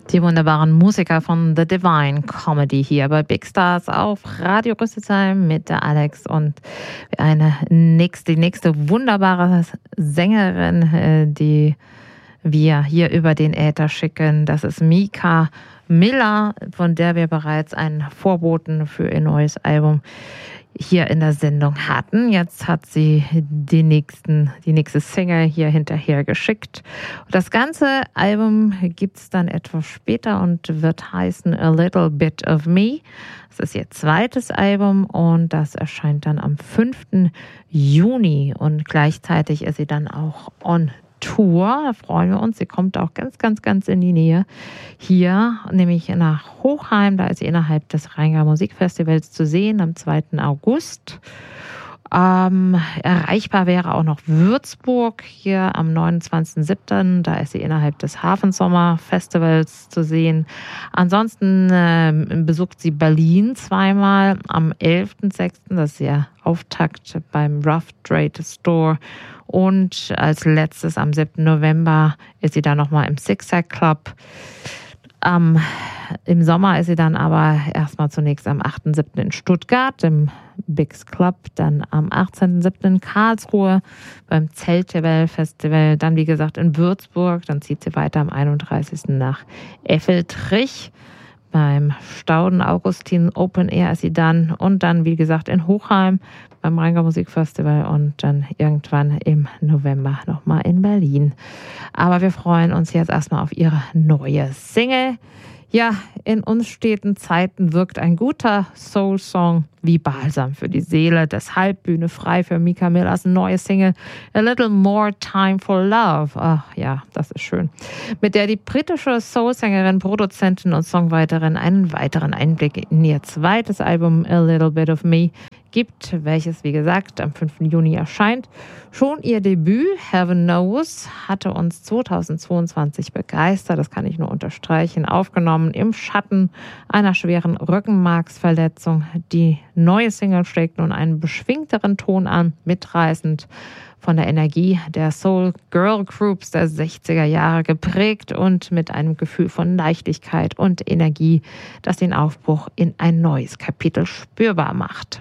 Die wunderbaren Musiker von The Divine Comedy hier bei Big Stars auf Radio Rüsselsheim mit der Alex und die nächste wunderbare Sängerin, die wir hier über den Äther schicken. Das ist Mika Miller, von der wir bereits einen Vorboten für ihr neues Album hier in der Sendung hatten. Jetzt hat sie die nächste Single hier hinterher geschickt. Das ganze Album gibt es dann etwas später und wird heißen A Little Bit of Me. Das ist ihr zweites Album und das erscheint dann am 5. Juni und gleichzeitig ist sie dann auch on Tour, da freuen wir uns. Sie kommt auch ganz in die Nähe hier, nämlich nach Hochheim. Da ist sie innerhalb des Rheingau Musikfestivals zu sehen am 2. August. Erreichbar wäre auch noch Würzburg hier am 29.07. Da ist sie innerhalb des Hafensommer-Festivals zu sehen. Ansonsten besucht sie Berlin zweimal am 11.06. Das ist ihr Auftakt beim Rough Trade Store. Und als letztes am 7. November ist sie dann nochmal im Zigzag Club. Im Sommer ist sie dann aber erstmal zunächst am 8.7. in Stuttgart im Bigs Club, dann am 18.7. in Karlsruhe beim Zeltebel Festival, dann wie gesagt in Würzburg, dann zieht sie weiter am 31. nach Effeltrich. Beim Stauden Augustin Open Air ist sie dann und dann wie gesagt in Hochheim beim Rheingau Musikfestival und dann irgendwann im November nochmal in Berlin. Aber wir freuen uns jetzt erstmal auf ihre neue Single. Ja, in unsteten Zeiten wirkt ein guter Soul-Song wie Balsam für die Seele. Deshalb Bühne frei für Mika Millers neue Single A Little More Time for Love. Ach ja, das ist schön. Mit der die britische Soul-Sängerin, Produzentin und Songwriterin einen weiteren Einblick in ihr zweites Album A Little Bit of Me gibt, welches, wie gesagt, am 5. Juni erscheint. Schon ihr Debüt, Heaven Knows, hatte uns 2022 begeistert, das kann ich nur unterstreichen, aufgenommen im Schatten einer schweren Rückenmarksverletzung. Die neue Single schlägt nun einen beschwingteren Ton an, mitreißend von der Energie der Soul Girl Groups der 60er Jahre geprägt und mit einem Gefühl von Leichtigkeit und Energie, das den Aufbruch in ein neues Kapitel spürbar macht.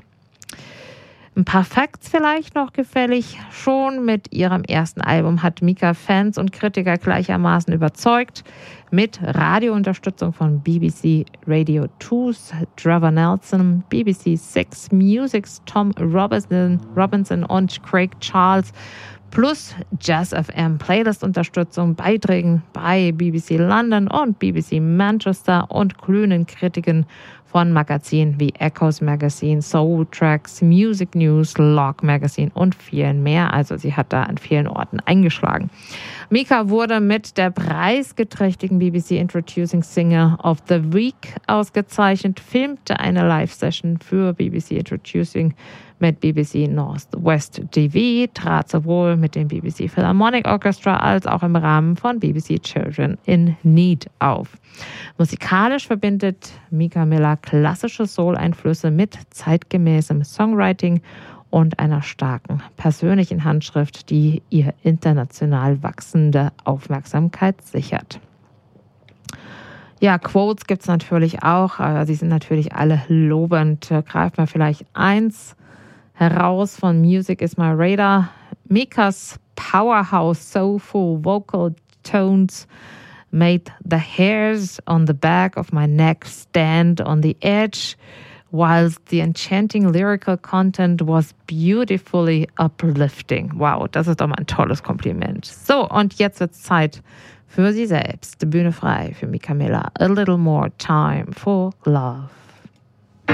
Ein paar Facts vielleicht noch gefällig. Schon mit ihrem ersten Album hat Mika Fans und Kritiker gleichermaßen überzeugt. Mit Radiounterstützung von BBC Radio 2's Trevor Nelson, BBC 6 Music's Tom Robinson und Craig Charles plus Jazz FM Playlist-Unterstützung, Beiträgen bei BBC London und BBC Manchester und glühenden Kritiken von Magazinen wie Echoes Magazine, Soul Tracks, Music News, Log Magazine und vielen mehr. Also sie hat da an vielen Orten eingeschlagen. Mika wurde mit der preisgeträchtigen BBC Introducing Singer of the Week ausgezeichnet, filmte eine Live-Session für BBC Introducing mit BBC North West TV, trat sowohl mit dem BBC Philharmonic Orchestra als auch im Rahmen von BBC Children in Need auf. Musikalisch verbindet Mika Miller klassische Soul-Einflüsse mit zeitgemäßem Songwriting und einer starken persönlichen Handschrift, die ihr international wachsende Aufmerksamkeit sichert. Ja, Quotes gibt es natürlich auch, aber sie sind natürlich alle lobend. Greift mal vielleicht eins heraus von Music is My Radar. Mikas powerhouse soulful vocal tones made the hairs on the back of my neck stand on the edge, whilst the enchanting lyrical content was beautifully uplifting. Wow, das ist doch mal ein tolles Kompliment. So, und jetzt wird's Zeit für sie selbst. Bühne frei für Mika Miller. A Little More Time for Love.